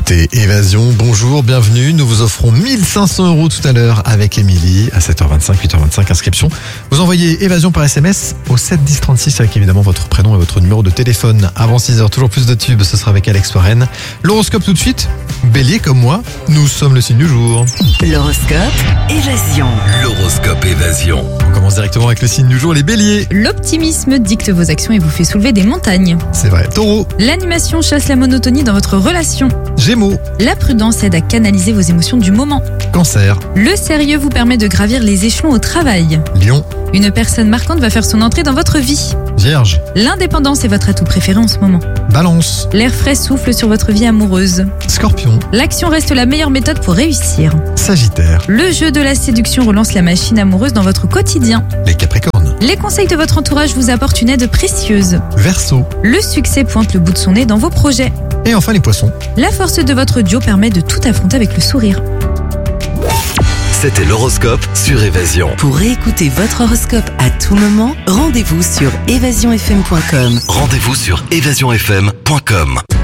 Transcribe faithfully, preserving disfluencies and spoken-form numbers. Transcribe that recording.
écoutez Évasion, bonjour, bienvenue. Nous vous offrons mille cinq cents euros tout à l'heure avec Émilie à sept heures vingt-cinq, huit heures vingt-cinq, inscription. Vous envoyez Évasion par S M S au sept dix trente-six avec évidemment votre prénom et votre numéro de téléphone. Avant six heures, toujours plus de tubes, ce sera avec Alex Warren. L'horoscope tout de suite, Bélier comme moi, nous sommes le signe du jour. L'horoscope Évasion. L'horoscope Évasion. On commence directement avec le signe du jour, les béliers. L'optimisme dicte vos actions et vous fait soulever des montagnes. C'est vrai. Taureau, L'animation chasse la monotonie dans votre relation. Gémeaux, La prudence aide à canaliser vos émotions du moment. Cancer, Le sérieux vous permet de gravir les échelons au travail. Lion, Une personne marquante va faire son entrée dans votre vie. Vierge, L'indépendance est votre atout préféré en ce moment. Balance, L'air frais souffle sur votre vie amoureuse. Scorpion, L'action reste la meilleure méthode pour réussir. Sagittaire, Le jeu de la séduction relance la machine amoureuse dans votre quotidien. les Capricornes, Les conseils de votre entourage vous apportent une aide précieuse. Verseau Le succès pointe le bout de son nez dans vos projets. et enfin les Poissons. La force de votre duo permet de tout affronter avec le sourire. C'était l'horoscope sur Évasion. Pour réécouter votre horoscope à tout moment, rendez-vous sur évasion f m point com. Rendez-vous sur évasion f m point com.